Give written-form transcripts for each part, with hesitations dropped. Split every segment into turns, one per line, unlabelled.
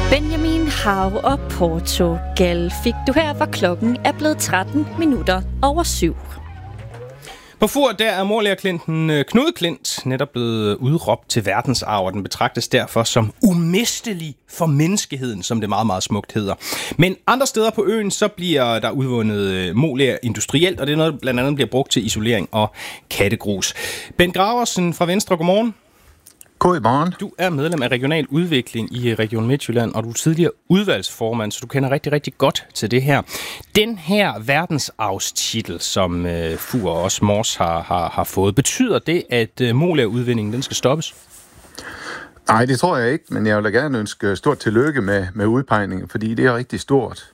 Benjamin, Hav og Portugal fik du her, hvor klokken er blevet 7:13.
På Fur, der er Morlærklinten Knud Klint netop blevet udråbt til verdensarv, og den betragtes derfor som umistelig for menneskeheden, som det meget, meget smukt hedder. Men andre steder på øen, så bliver der udvundet molær industrielt, og det er noget, der blandt andet bliver brugt til isolering og kattegrus. Bent Graversen fra Venstre, godmorgen.
Godmorgen.
Du er medlem af Regional Udvikling i Region Midtjylland, og du er tidligere udvalgsformand, så du kender rigtig, rigtig godt til det her. Den her verdensarvstitel, som Fur og også Mors har fået, betyder det, at molærudvindingen den skal stoppes?
Nej, det tror jeg ikke, men jeg vil da gerne ønske stort tillykke med udpegningen, fordi det er rigtig stort.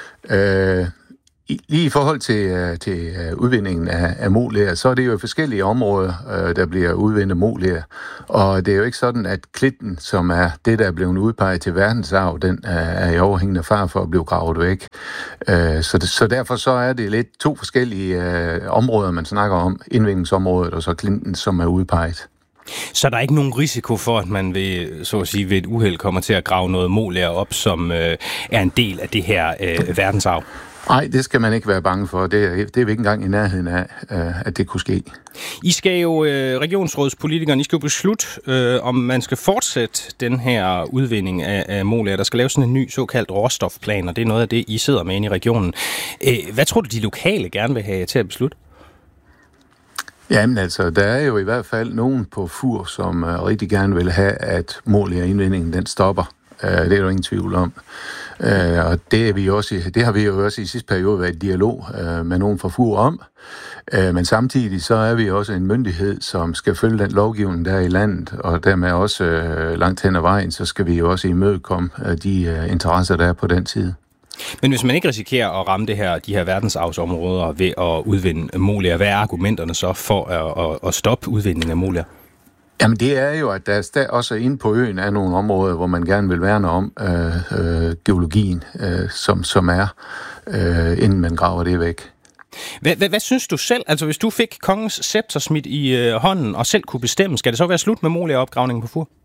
Lige i forhold til udvindingen af molær, så er det jo forskellige områder, der bliver udvindet molær. Og det er jo ikke sådan, at Klinten, som er det, der er blevet udpeget til verdensarv, den er i overhængende fare for at blive gravet væk. Så derfor så er det lidt to forskellige områder, man snakker om. Indvindingsområdet og så Klinten, som er udpeget.
Så der er ikke nogen risiko for, at man ved et uheld kommer til at grave noget molær op, som er en del af det her verdensarv?
Nej, det skal man ikke være bange for. Det er vi ikke engang i nærheden af, at det kunne ske.
I skal jo, regionsrådspolitikerne, I skal jo beslutte, om man skal fortsætte den her udvinding af molær. Der skal laves sådan en ny såkaldt råstofplan, og det er noget af det, I sidder med inde i regionen. Hvad tror du, de lokale gerne vil have til at beslutte?
Jamen altså, der er jo i hvert fald nogen på Fur, som rigtig gerne vil have, at molærindvindingen den stopper. Det er der ingen tvivl om. Og det har vi jo også i sidste periode været i dialog med nogen fra Fur om. Men samtidig så er vi også en myndighed, som skal følge den lovgivning, der er i landet, og dermed også langt hen ad vejen, så skal vi jo også imødekomme de interesser, der er på den side.
Men hvis man ikke risikerer at ramme de her verdensarvsområder ved at udvinde molær, hvad er argumenterne så for at stoppe udvindingen af molær?
Jamen det er jo, at der også inde på øen er nogle områder, hvor man gerne vil værne om geologien, som er, inden man graver det væk.
Hvad synes du selv? Altså hvis du fik kongens scepter smidt i hånden og selv kunne bestemme, skal det så være slut med molæropgravningen på Fur?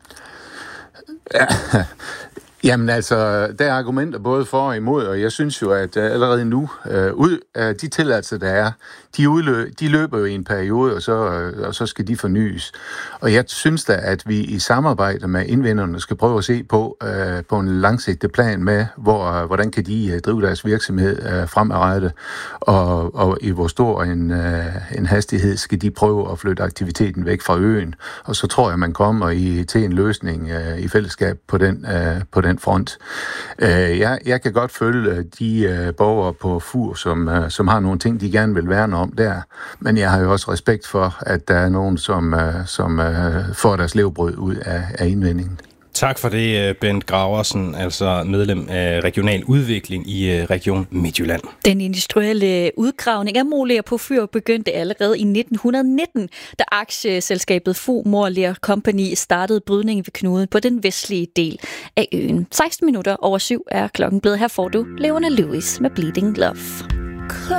Ja. Jamen altså, der er argumenter både for og imod, og jeg synes jo, at allerede nu, de tilladelser, der er, de løber jo i en periode, og så skal de fornyes. Og jeg synes da, at vi i samarbejde med indvinderne skal prøve at se på en langsigtet plan med, hvordan kan de drive deres virksomhed fremadrettet, og i hvor stor en hastighed skal de prøve at flytte aktiviteten væk fra øen. Og så tror jeg, man kommer til en løsning i fællesskab på den front. Jeg kan godt følge de borgere på Fur, som har nogle ting, de gerne vil værne om der, men jeg har jo også respekt for, at der er nogen, som får deres levebrød ud af indvindingen.
Tak for det, Bent Graversen, altså medlem af Regional Udvikling i Region Midtjylland.
Den industrielle udgravning af molær på Fur begyndte allerede i 1919, da aktieselskabet Fur Molær Company startede brydningen ved knuden på den vestlige del af øen. 7:16 er klokken blevet. Her får du Leona Lewis med Bleeding Love.